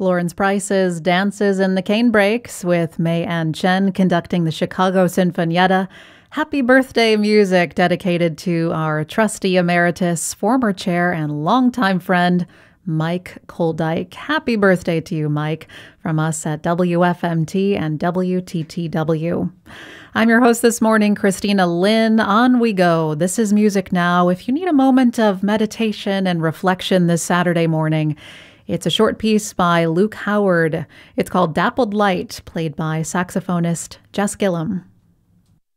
Lawrence Price's Dances in the Canebrakes with May Ann Chen conducting the Chicago Sinfonietta. Happy birthday music dedicated to our trustee emeritus, former chair and longtime friend, Mike Koldyke. Happy birthday to you, Mike, from us at WFMT and WTTW. I'm your host this morning, Christina Lynn. On we go. This is Music Now. If you need a moment of meditation and reflection this Saturday morning, it's a short piece by Luke Howard. It's called Dappled Light, played by saxophonist Jess Gillum.